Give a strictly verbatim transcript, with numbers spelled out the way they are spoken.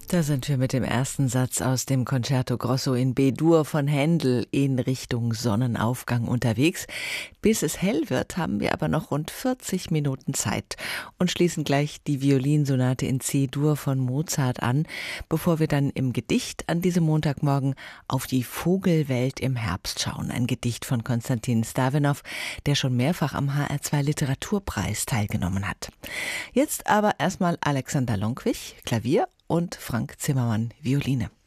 Da sind wir mit dem ersten Satz aus dem Concerto Grosso in B-Dur von Händel in Richtung Sonnenaufgang unterwegs. Bis es hell wird, haben wir aber noch rund vierzig Minuten Zeit und schließen gleich die Violinsonate in C-Dur von Mozart an, bevor wir dann im Gedicht an diesem Montagmorgen auf die Vogelwelt im Herbst schauen. Ein Gedicht von Konstantin Stawenow, der schon mehrfach am H R zwei Literaturpreis teilgenommen hat. Jetzt aber erstmal Alexander Lonkwich, Klavier, und Frank Zimmermann, Violine.